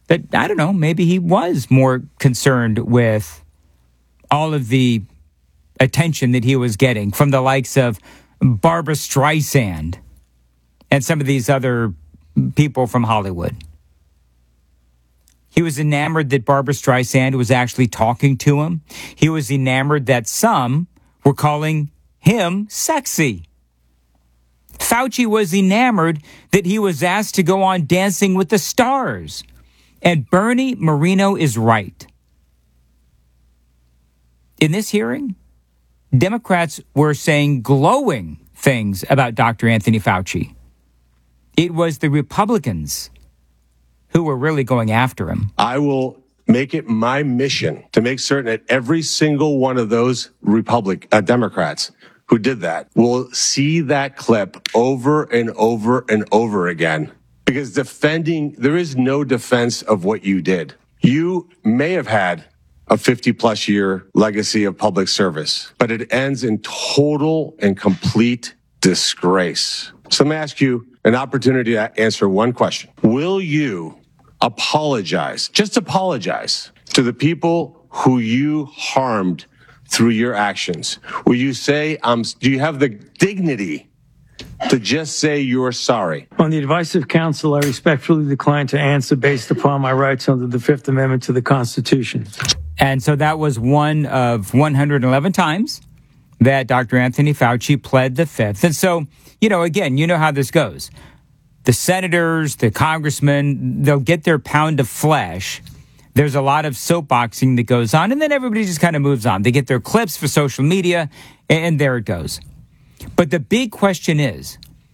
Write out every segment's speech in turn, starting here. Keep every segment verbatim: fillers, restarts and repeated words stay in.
that, I don't know, maybe he was more concerned with all of the attention that he was getting from the likes of Barbra Streisand and some of these other people from Hollywood. He was enamored that Barbra Streisand was actually talking to him. He was enamored that some were calling him sexy. Fauci was enamored that he was asked to go on Dancing with the Stars. And Bernie Moreno is right. In this hearing, Democrats were saying glowing things about Doctor Anthony Fauci. It was the Republicans who were really going after him. I will make it my mission to make certain that every single one of those Republic uh, Democrats who did that will see that clip over and over and over again. Because defending, there is no defense of what you did. You may have had a fifty plus year legacy of public service, but it ends in total and complete disgrace. So let me ask you an opportunity to answer one question. Will you apologize, just apologize to the people who you harmed through your actions? Will you say, um, do you have the dignity to just say you're sorry? On the advice of counsel, I respectfully decline to answer based upon my rights under the Fifth Amendment to the Constitution. And so that was one of one hundred eleven times that Doctor Anthony Fauci pled the fifth. And so, you know, again, you know how this goes. The senators, the congressmen, they'll get their pound of flesh. There's a lot of soapboxing that goes on, and then everybody just kind of moves on. They get their clips for social media, and there it goes. But the big question is,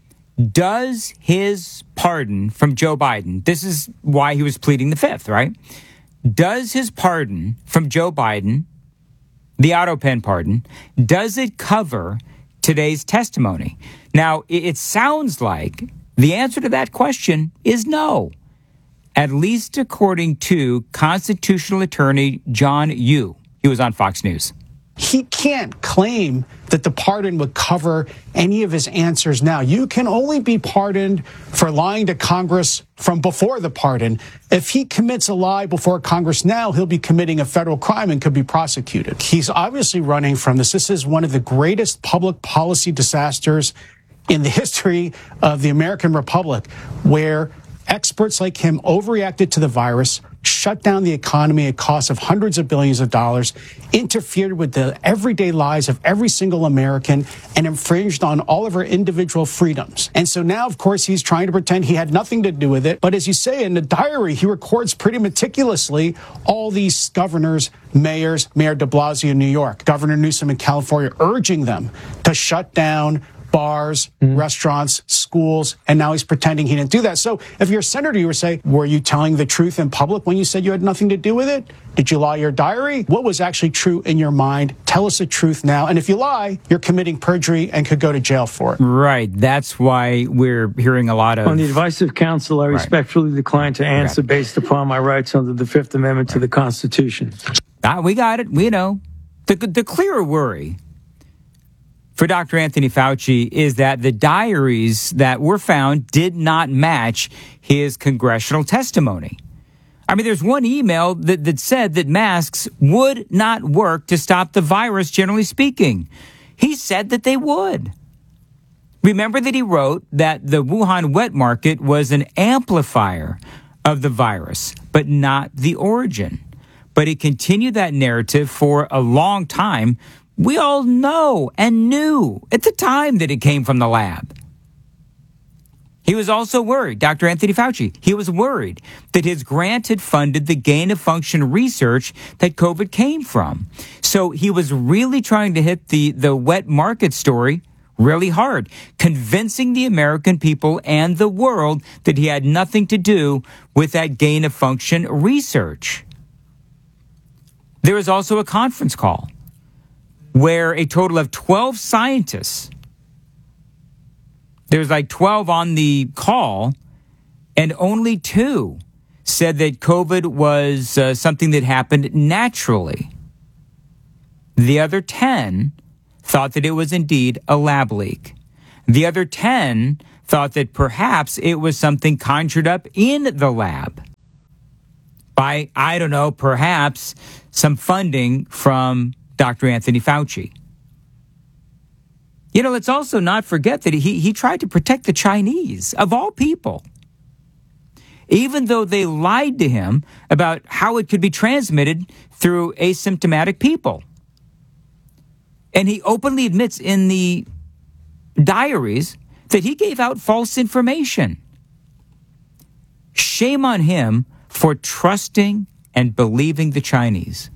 does his pardon from Joe Biden, this is why he was pleading the fifth, right? Does his pardon from Joe Biden, the auto pen pardon, does it cover today's testimony? Now, it sounds like the answer to that question is no, at least according to constitutional attorney John Yoo. He was on Fox News. He can't claim that the pardon would cover any of his answers now. You can only be pardoned for lying to Congress from before the pardon. If he commits a lie before Congress now, he'll be committing a federal crime and could be prosecuted. He's obviously running from this. This is one of the greatest public policy disasters in the history of the American Republic, where experts like him overreacted to the virus, shut down the economy at cost of hundreds of billions of dollars, interfered with the everyday lives of every single American, and infringed on all of our individual freedoms. And so now, of course, he's trying to pretend he had nothing to do with it. But as you say, in the diary, he records pretty meticulously all these governors, mayors, Mayor de Blasio in New York, Governor Newsom in California, urging them to shut down bars, mm. restaurants, schools, and now he's pretending he didn't do that. So if you're a senator, you would say, were you telling the truth in public when you said you had nothing to do with it? Did you lie your diary? What was actually true in your mind? Tell us the truth now. And if you lie, you're committing perjury and could go to jail for it. Right. That's why we're hearing a lot of... On the advice of counsel, I respectfully right. decline to answer right. based upon my rights under the Fifth Amendment right. to the Constitution. Ah, we got it. We know. The, the clearer worry for Doctor Anthony Fauci is that the diaries that were found did not match his congressional testimony. I mean, there's one email that, that said that masks would not work to stop the virus, generally speaking. He said that they would. Remember that he wrote that the Wuhan wet market was an amplifier of the virus, but not the origin. But he continued that narrative for a long time. We all know and knew at the time that it came from the lab. He was also worried, Doctor Anthony Fauci, he was worried that his grant had funded the gain-of-function research that COVID came from. So he was really trying to hit the, the wet market story really hard, convincing the American people and the world that he had nothing to do with that gain-of-function research. There was also a conference call where a total of twelve scientists, there was like twelve on the call, and only two said that COVID was uh, something that happened naturally. The other ten thought that it was indeed a lab leak. The other ten thought that perhaps it was something conjured up in the lab. by, I don't know, perhaps some funding from Doctor Anthony Fauci. You know, let's also not forget that he, he tried to protect the Chinese, of all people. Even though they lied to him about how it could be transmitted through asymptomatic people. And he openly admits in the diaries that he gave out false information. Shame on him for trusting and believing the Chinese.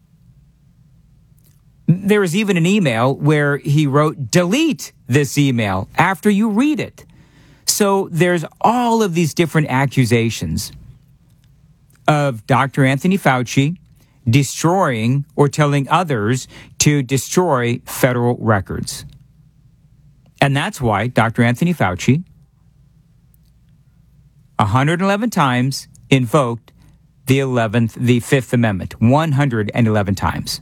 There is even an email where he wrote, delete this email after you read it. So there's all of these different accusations of Doctor Anthony Fauci destroying or telling others to destroy federal records. And that's why Doctor Anthony Fauci one hundred eleven times invoked the eleventh, the Fifth Amendment, one hundred eleven times.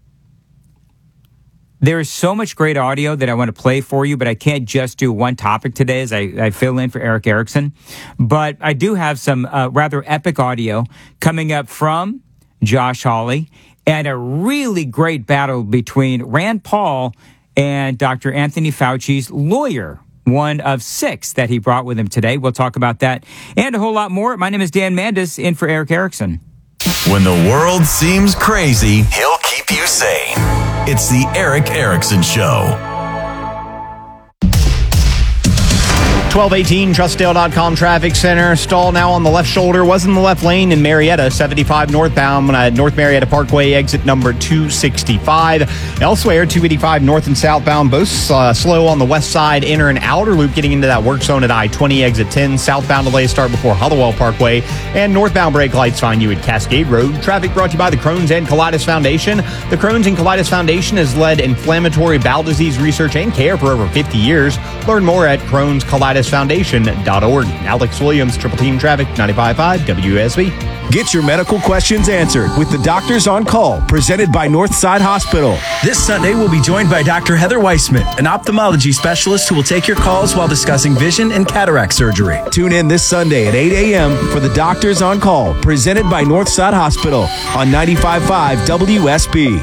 There is so much great audio that I want to play for you, but I can't just do one topic today as I, I fill in for Erick Erickson. But I do have some uh, rather epic audio coming up from Josh Hawley and a really great battle between Rand Paul and Doctor Anthony Fauci's lawyer, one of six that he brought with him today. We'll talk about that and a whole lot more. My name is Dan Mandis, in for Erick Erickson. When the world seems crazy, he'll keep you sane. It's the Erick Erickson Show. twelve eighteen, Trustdale dot com traffic center. Stall now on the left shoulder. Was in the left lane in Marietta, seventy-five northbound at North Marietta Parkway, exit number two sixty-five. Elsewhere, two eighty-five north and southbound, both uh, slow on the west side, inner and outer loop getting into that work zone at I twenty, exit ten. Southbound delays start before Hollowell Parkway, and northbound brake lights find you at Cascade Road. Traffic brought to you by the Crohn's and Colitis Foundation. The Crohn's and Colitis Foundation has led inflammatory bowel disease research and care for over fifty years. Learn more at Crohn's Colitis Foundation dot org. Alex Williams, Triple Team Traffic, ninety-five point five W S B. Get your medical questions answered with the Doctors on Call, presented by Northside Hospital. This Sunday, we'll be joined by Doctor Heather Weissman, an ophthalmology specialist who will take your calls while discussing vision and cataract surgery. Tune in this Sunday at eight a.m. for the Doctors on Call, presented by Northside Hospital on ninety-five point five W S B.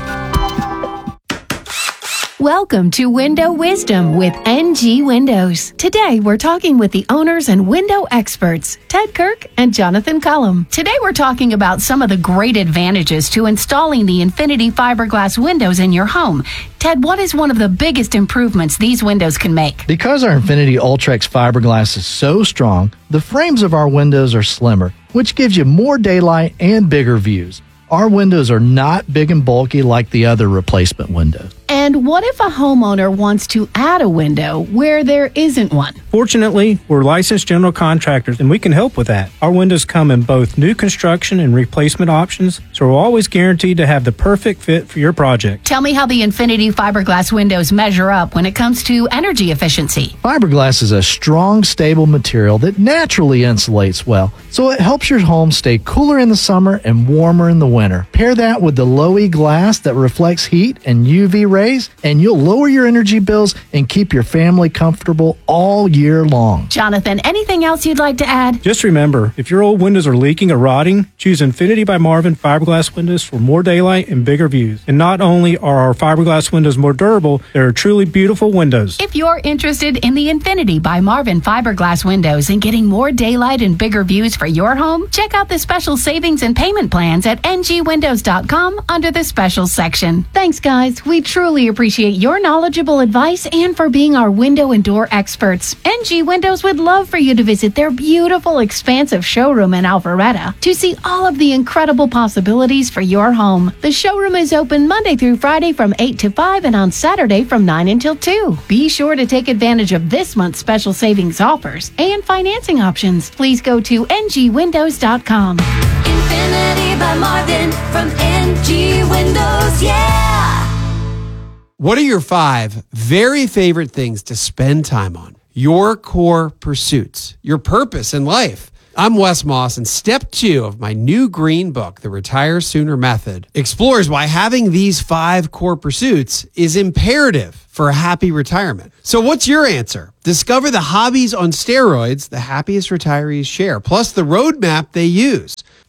Welcome to Window Wisdom with N G Windows. Today, we're talking with the owners and window experts, Ted Kirk and Jonathan Cullum. Today, we're talking about some of the great advantages to installing the Infinity fiberglass windows in your home. Ted, what is one of the biggest improvements these windows can make? Because our Infinity Ultrex fiberglass is so strong, the frames of our windows are slimmer, which gives you more daylight and bigger views. Our windows are not big and bulky like the other replacement windows. And what if a homeowner wants to add a window where there isn't one? Fortunately, we're licensed general contractors and we can help with that. Our windows come in both new construction and replacement options, so we're always guaranteed to have the perfect fit for your project. Tell me how the Infinity fiberglass windows measure up when it comes to energy efficiency. Fiberglass is a strong, stable material that naturally insulates well, so it helps your home stay cooler in the summer and warmer in the winter. Pair that with the Low-E glass that reflects heat and U V rays, and you'll lower your energy bills and keep your family comfortable all year long. Jonathan, anything else you'd like to add? Just remember, if your old windows are leaking or rotting, choose Infinity by Marvin fiberglass windows for more daylight and bigger views. And not only are our fiberglass windows more durable, they're truly beautiful windows. If you're interested in the Infinity by Marvin fiberglass windows and getting more daylight and bigger views for your home, check out the special savings and payment plans at N G windows dot com under the specials section. Thanks, guys. We truly appreciate your knowledgeable advice and for being our window and door experts. N G Windows would love for you to visit their beautiful, expansive showroom in Alpharetta to see all of the incredible possibilities for your home. The showroom is open Monday through Friday from eight to five and on Saturday from nine until two. Be sure to take advantage of this month's special savings offers and financing options. Please go to N G windows dot com. Infinity by Marvin from N G Windows, yeah! What are your five very favorite things to spend time on? Your core pursuits, your purpose in life. I'm Wes Moss, and step two of my new green book, The Retire Sooner Method, explores why having these five core pursuits is imperative for a happy retirement. So what's your answer? Discover the hobbies on steroids the happiest retirees share, plus the roadmap they use.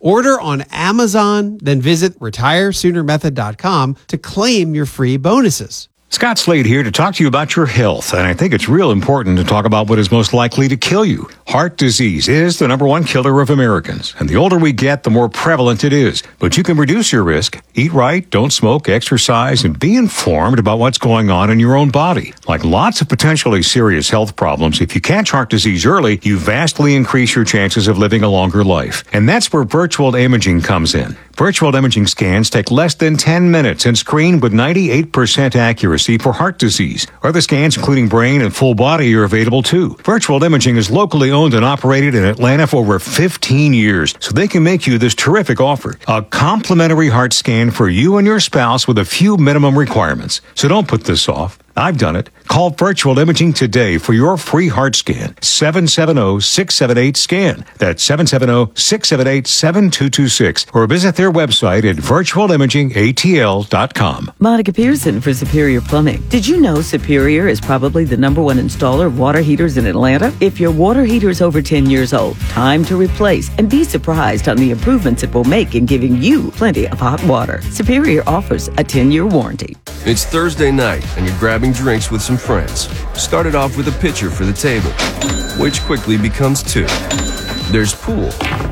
Order on Amazon, then visit retire sooner method dot com to claim your free bonuses. Scott Slade here to talk to you about your health, and I think it's real important to talk about what is most likely to kill you. Heart disease is the number one killer of Americans, and the older we get, the more prevalent it is. But you can reduce your risk. Eat right, don't smoke, exercise, and be informed about what's going on in your own body. Like lots of potentially serious health problems, if you catch heart disease early, you vastly increase your chances of living a longer life. And that's where virtual imaging comes in. Virtual imaging scans take less than ten minutes and screen with ninety-eight percent accuracy for heart disease. Other scans, including brain and full body, are available too. Virtual imaging is locally owned and operated in Atlanta for over fifteen years, so they can make you this terrific offer. A complimentary heart scan for you and your spouse with a few minimum requirements. So don't put this off. I've done it. Call Virtual Imaging today for your free heart scan. seven seven zero, six seven eight, SCAN. That's seven seven zero, six seven eight, seven two two six. Or visit their website at virtual imaging a t l dot com. Monica Pearson for Superior Plumbing. Did you know Superior is probably the number one installer of water heaters in Atlanta? If your water heater is over ten years old, time to replace and be surprised on the improvements it will make in giving you plenty of hot water. Superior offers a ten-year warranty. It's Thursday night and you're grabbing drinks with some friends. Started off with a pitcher for the table, which quickly becomes two. There's pool.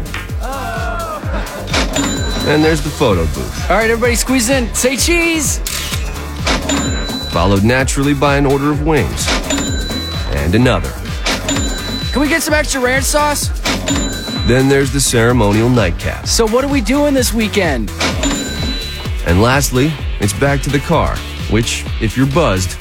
And there's the photo booth. All right, everybody squeeze in. Say cheese. Followed naturally by an order of wings. And another. Can we get some extra ranch sauce? Then there's the ceremonial nightcap. So what are we doing this weekend? And lastly, it's back to the car, which, if you're buzzed,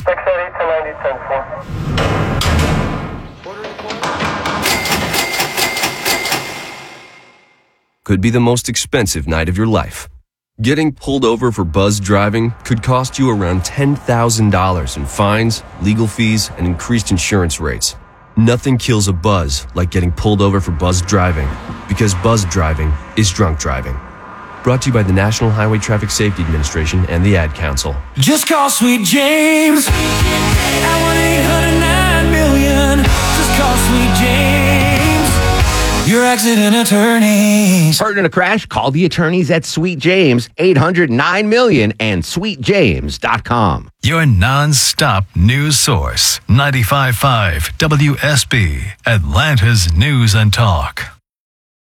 could be the most expensive night of your life. Getting pulled over for buzzed driving could cost you around ten thousand dollars in fines, legal fees, and increased insurance rates. Nothing kills a buzz like getting pulled over for buzzed driving, because buzzed driving is drunk driving. Brought to you by the National Highway Traffic Safety Administration and the Ad Council. Just call Sweet James at one eight hundred nine million. Just call Sweet James, your accident attorneys. Hurt in a crash? Call the attorneys at Sweet James, eight hundred nine million and sweet james dot com. Your non-stop news source, ninety-five point five W S B, Atlanta's News and Talk.